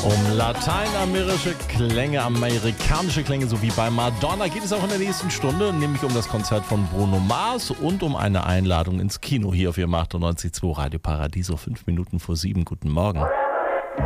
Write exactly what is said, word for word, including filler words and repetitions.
Um lateinamerikanische Klänge, amerikanische Klänge sowie bei Madonna geht es auch in der nächsten Stunde, nämlich um das Konzert von Bruno Mars und um eine Einladung ins Kino hier auf Ihrem achtundneunzig Komma zwei Radio Paradiso. Fünf Minuten vor sieben. Guten Morgen.